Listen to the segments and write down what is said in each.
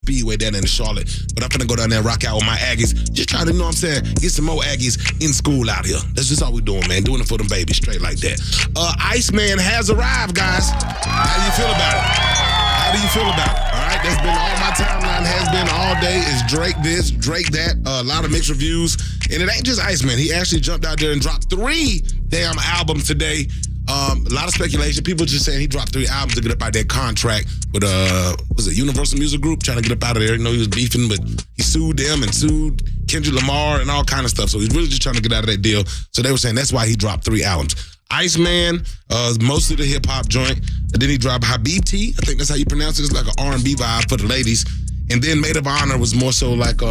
Speedway down in Charlotte. But I'm finna go down there and rock out with my Aggies. Just trying to, you know what I'm saying, get some more Aggies in school out here. That's just all we doing, man. Doing it for them babies, straight like that. Iceman has arrived, guys. How do you feel about it? How do you feel about it? All right, that's been all my timeline has been all day. Is Drake this, Drake that. A lot of mixed reviews. And it ain't just Iceman. He actually jumped out there and dropped 3 damn albums today. A lot of speculation. People just saying he dropped 3 albums to get up out that contract with was it Universal Music Group, trying to get up out of there. You know, he was beefing, but he sued them and sued Kendrick Lamar and all kind of stuff. So he's really just trying to get out of that deal. So they were saying that's why he dropped 3 albums. Iceman, mostly the hip hop joint. And then he dropped Habibti. I think that's how you pronounce it. It's like an R&B vibe for the ladies. And then Maid of Honor was more so like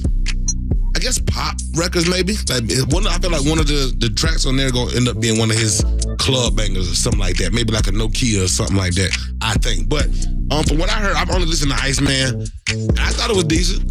I guess pop records maybe. Like I feel like one of the tracks on there gonna end up being one of his club bangers or something like that. Maybe like a Nokia or something like that, I think. But from what I heard, I've only listened to Iceman. I thought it was decent.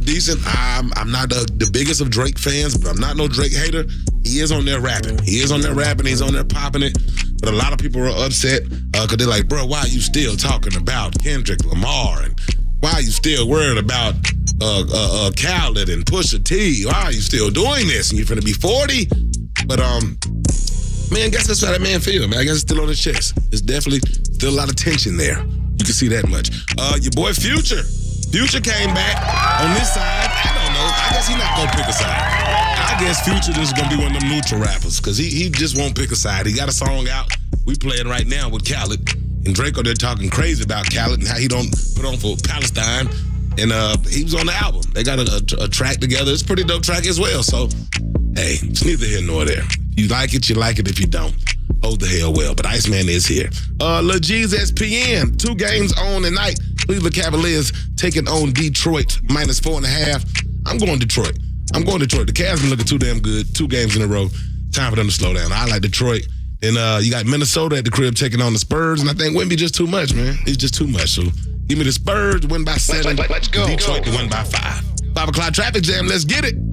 I'm not the biggest of Drake fans, but I'm not no Drake hater. He is on there rapping. He's on there popping it. But a lot of people are upset because they're like, bro, why are you still talking about Kendrick Lamar? And why are you still worried about Khaled and Pusha T? Why are you still doing this? And you're finna be 40? But man, I guess that's how that man feel, man. I guess it's still on his chest. There's definitely still a lot of tension there. You can see that much. Your boy Future. Future came back on this side. I don't know. I guess he's not gonna pick a side. I guess Future is gonna be one of them neutral rappers because he just won't pick a side. He got a song out. We playing right now with Khaled. And Draco, they're talking crazy about Khaled and how he don't put on for Palestine. And he was on the album. They got a track together. It's a pretty dope track as well. So, hey, it's neither here nor there. You like it, you like it. If you don't, oh the hell well. But Iceman is here. Lil G's SPN. 2 games on tonight. Cleveland Cavaliers taking on Detroit minus 4.5. I'm going Detroit. The Cavs been looking too damn good. 2 games in a row. Time for them to slow down. I like Detroit. And you got Minnesota at the crib taking on the Spurs. And I think Wemby just too much, man. It's just too much. So give me the Spurs to win by 7. Let's go. Detroit to win by 5. 5 o'clock traffic jam. Let's get it.